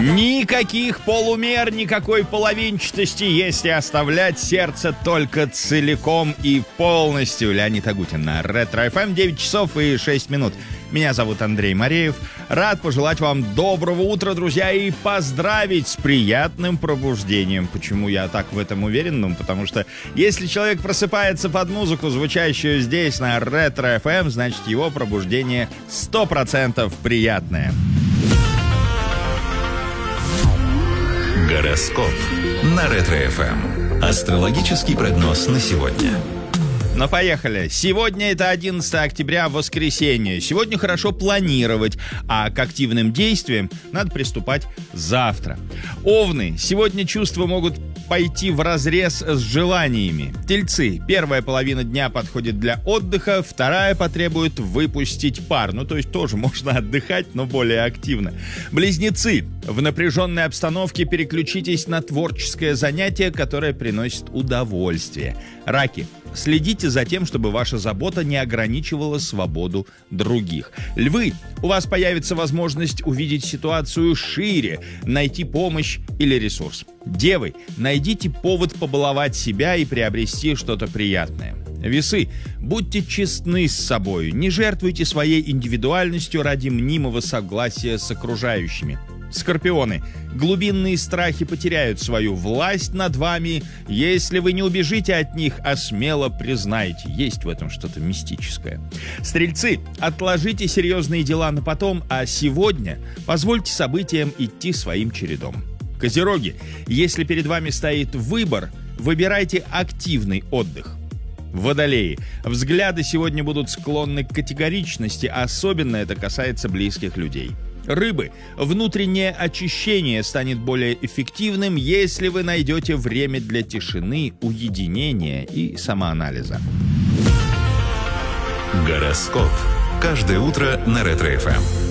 Никаких полумер, никакой половинчатости, если оставлять сердце только целиком и полностью. Леонид Агутин на Ретро ФМ, 9 часов и 6 минут. Меня зовут Андрей Мареев. Рад пожелать вам доброго утра, друзья, и поздравить с приятным пробуждением. Почему я так в этом уверен? Ну, потому что если человек просыпается под музыку, звучащую здесь, на Ретро ФМ, значит, его пробуждение 100% приятное. Гороскоп на Ретро-ФМ. Астрологический прогноз на сегодня. Ну, поехали. Сегодня это 11 октября, воскресенье. Сегодня хорошо планировать, а к активным действиям надо приступать завтра. Овны. Сегодня чувства могут пойти вразрез с желаниями. Тельцы. Первая половина дня подходит для отдыха, вторая потребует выпустить пар. Ну, то есть тоже можно отдыхать, но более активно. Близнецы. В напряженной обстановке переключитесь на творческое занятие, которое приносит удовольствие. Раки. Следите за тем, чтобы ваша забота не ограничивала свободу других. Львы, у вас появится возможность увидеть ситуацию шире, найти помощь или ресурс. Девы, найдите повод побаловать себя и приобрести что-то приятное. Весы, будьте честны с собой, не жертвуйте своей индивидуальностью ради мнимого согласия с окружающими. Скорпионы, глубинные страхи потеряют свою власть над вами, если вы не убежите от них, а смело признаете. Есть в этом что-то мистическое. Стрельцы, отложите серьезные дела на потом, а сегодня позвольте событиям идти своим чередом. Козероги, если перед вами стоит выбор, выбирайте активный отдых. Водолеи, взгляды сегодня будут склонны к категоричности, особенно это касается близких людей. Рыбы, внутреннее очищение станет более эффективным, если вы найдете время для тишины, уединения и самоанализа. Гороскоп. Каждое утро на Ретро-ФМ.